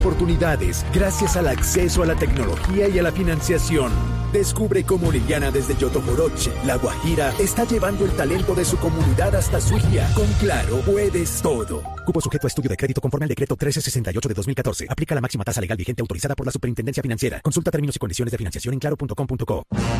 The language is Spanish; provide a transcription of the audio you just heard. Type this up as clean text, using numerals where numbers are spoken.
Oportunidades gracias al acceso a la tecnología y a la financiación. Descubre cómo Liliana desde Yotoboroche, La Guajira, está llevando el talento de su comunidad hasta su guía. Con Claro, puedes todo. Cupo sujeto a estudio de crédito conforme al decreto 1368 de 2014. Aplica la máxima tasa legal vigente autorizada por la Superintendencia Financiera. Consulta términos y condiciones de financiación en claro.com.co.